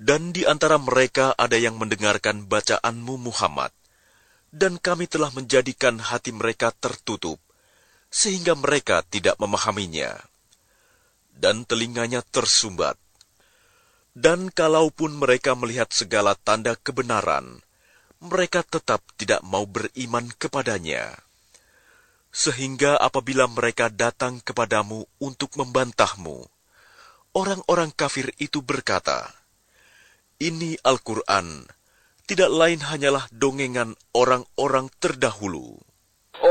Dan di antara mereka ada yang mendengarkan bacaanmu Muhammad, dan kami telah menjadikan hati mereka tertutup, sehingga mereka tidak memahaminya, dan telinganya tersumbat. Dan kalaupun mereka melihat segala tanda kebenaran, mereka tetap tidak mau beriman kepadanya. Sehingga apabila mereka datang kepadamu untuk membantahmu, orang-orang kafir itu berkata, "Ini Al-Quran, tidak lain hanyalah dongengan orang-orang terdahulu."